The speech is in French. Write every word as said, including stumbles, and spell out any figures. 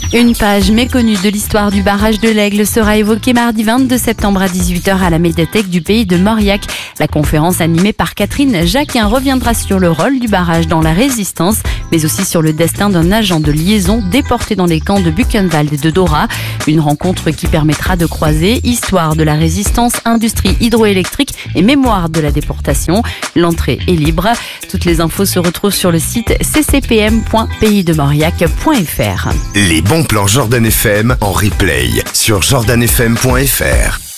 Une page méconnue de l'histoire du barrage de l'Aigle sera évoquée mardi vingt-deux septembre à dix-huit heures à la médiathèque du Pays de Mauriac. La conférence animée par Catherine Jacquin reviendra sur le rôle du barrage dans la résistance, mais aussi sur le destin d'un agent de liaison déporté dans les camps de Buchenwald et de Dora. Une rencontre qui permettra de croiser histoire de la résistance, industrie hydroélectrique et mémoire de la déportation. L'entrée est libre. Toutes les infos se retrouvent sur le site c c p m point pays de mauriac point f r. Les bons plans Jordan F M en replay sur jordan f m point f r.